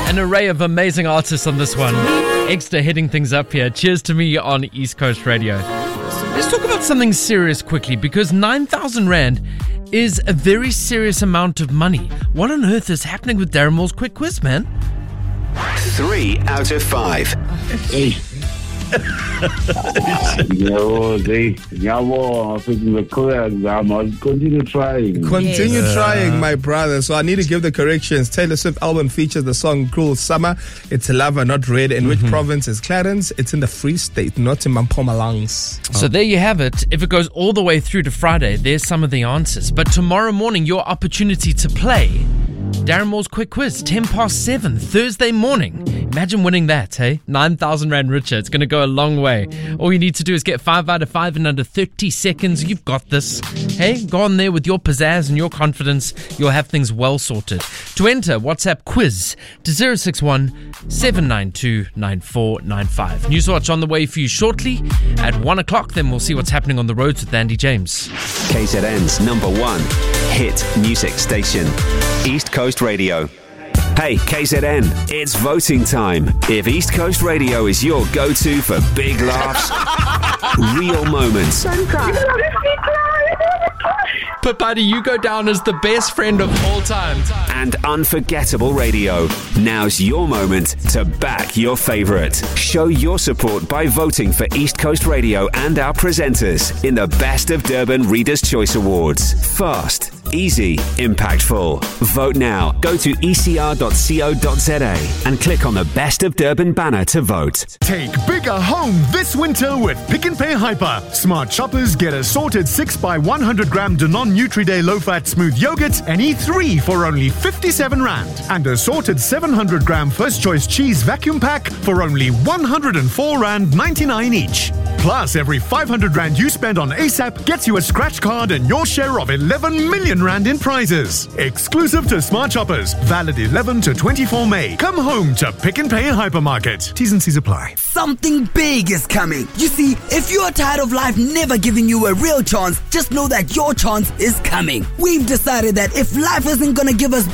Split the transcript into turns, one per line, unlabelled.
An array of amazing artists on this one. Extra hitting things up here. Cheers to me on East Coast Radio. Let's talk about something serious quickly, because 9,000 Rand is a very serious amount of money. What on earth is happening with Darren Moore's quick quiz, man?
3 out of 5.
Hey. Continue trying.
Continue trying, my brother. So I need to give the corrections. Taylor Swift album features the song Cruel Summer. It's Lava, not Red. In which province is Clarence? It's in the Free State, not in Mpumalangs.
So there you have it. If it goes all the way through to Friday, there's some of the answers. But tomorrow morning, your opportunity to play Darren Moore's Quick Quiz, 7:10, Thursday morning. Imagine winning that, hey? 9,000 Rand richer. It's going to go a long way. All you need to do is get 5 out of 5 in under 30 seconds. You've got this. Hey, go on there with your pizzazz and your confidence. You'll have things well sorted. To enter, WhatsApp quiz to 061 792 9495. Newswatch on the way for you shortly. At 1 o'clock, then we'll see what's happening on the roads with Andy James.
KZN's number 1 hit music station, East Coast Radio. Hey, KZN, it's voting time. If East Coast Radio is your go-to for big laughs, real moments,
Papadi, you go down as the best friend of all time.
and unforgettable radio, now's your moment to back your favourite. Show your support by voting for East Coast Radio and our presenters in the Best of Durban Readers' Choice Awards. Fast, easy, impactful. Vote now. Go to ecr.co.za and click on the Best of Durban banner to vote.
Take bigger home this winter with Pick n Pay Hyper. Smart shoppers get a sorted 6x 100 gram Danone Nutri-Day low-fat smooth yogurt and eat 3 for only 57 Rand. And a sorted 700 gram First Choice cheese vacuum pack for only 104 Rand 99 each. Plus, every 500 Rand you spend on ASAP gets you a scratch card and your share of 11 million Rand in prizes. Exclusive to Smart Shoppers. Valid 11 to 24 May. Come home to Pick n Pay Hypermarket. T's and C's apply.
Something big is coming. You see, if you're tired of life never giving you a real chance, just know that your chance is coming. We've decided that if life isn't gonna give us